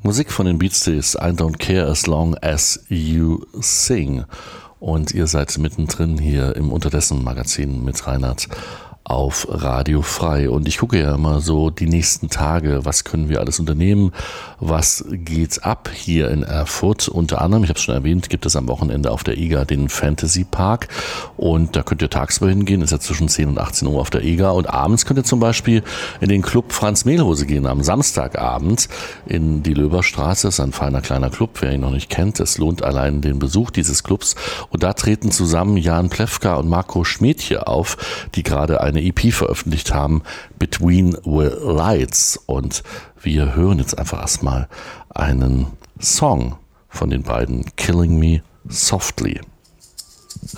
Musik von den Beasties, I Don't Care As Long As You Sing. Und ihr seid mittendrin hier im Unterdessen-Magazin mit Reinhard auf Radio Frei. Und ich gucke ja immer so die nächsten Tage, was können wir alles unternehmen, was geht ab hier in Erfurt. Unter anderem, ich habe es schon erwähnt, gibt es am Wochenende auf der EGA den Fantasy Park und da könnt ihr tagsüber hingehen, ist ja zwischen 10 und 18 Uhr auf der EGA, und abends könnt ihr zum Beispiel in den Club Franz Mehlhose gehen, am Samstagabend in die Löberstraße. Das ist ein feiner kleiner Club, wer ihn noch nicht kennt, es lohnt allein den Besuch dieses Clubs, und da treten zusammen Jan Plewka und Marco Schmidtje auf, die gerade eine EP veröffentlicht haben, Between the Lights, und wir hören jetzt einfach erstmal einen Song von den beiden, Killing Me Softly.